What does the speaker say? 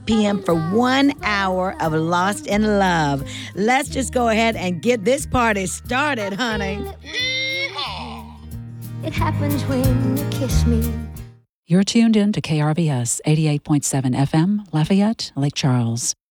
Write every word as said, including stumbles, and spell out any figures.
p.m. for one hour of Lost in Love. Let's just go ahead and get this party started, honey. It happens when you kiss me. You're tuned in to K R V S eighty-eight point seven F M, Lafayette, Lake Charles.